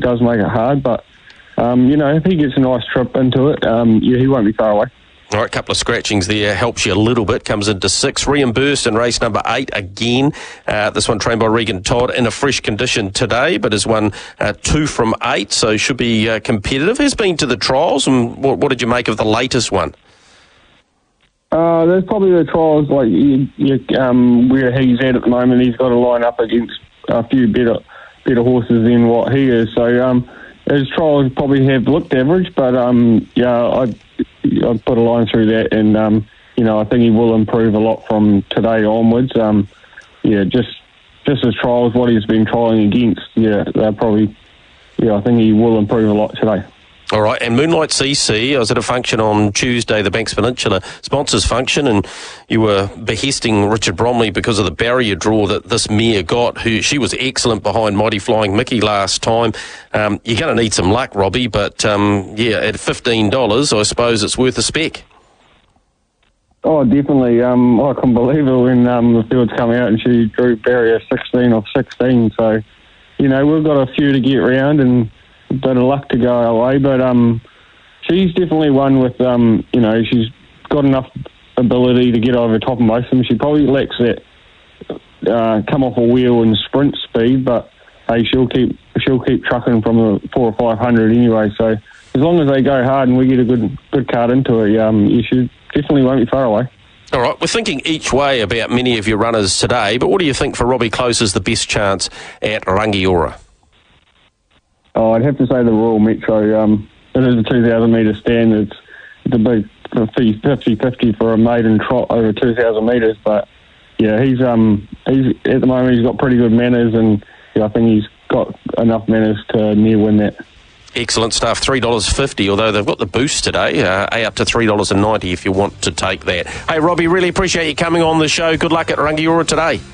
does make it hard. But, if he gets a nice trip into it, he won't be far away. All right, a couple of scratchings there helps you a little bit. Comes into 6. Reimbursed in race number 8 again. This one trained by Regan Todd in a fresh condition today, but has won 2 from 8, so should be competitive. Has been to the trials, and what did you make of the latest one? There's probably the trials where he's at the moment. He's got to line up against a few better horses than what he is. So his trials probably have looked average, but I'd put a line through that, and I think he will improve a lot from today onwards. Just his trials, what he's been trialling against, they're probably, I think he will improve a lot today. All right, and Moonlight CC, I was at a function on Tuesday, the Banks Peninsula sponsors function, and you were behesting Richard Bromley because of the barrier draw that this mare got. She was excellent behind Mighty Flying Mickey last time. You're going to need some luck, Robbie, but at $15, I suppose it's worth a spec. Oh, definitely. I couldn't believe it when the fields come out and she drew barrier 16 off 16. So, we've got a few to get round and a bit of luck to go our way, but she's definitely one with, she's got enough ability to get over top of most of them. She probably lacks that come off a wheel and sprint speed, but hey, she'll keep trucking from the 400 or 500 anyway. So as long as they go hard and we get a good card into it, you should definitely won't be far away. All right, we're thinking each way about many of your runners today, but what do you think for Robbie Close is the best chance at Rangiora? Oh, I'd have to say the Royal Metro. It is a 2,000 metre stand. It's a big 50-50 for a maiden trot over 2,000 metres. But yeah, he's at the moment he's got pretty good manners, and I think he's got enough manners to near win that. Excellent stuff. $3.50, although they've got the boost today, up to $3.90 if you want to take that. Hey, Robbie, really appreciate you coming on the show. Good luck at Rangiora today.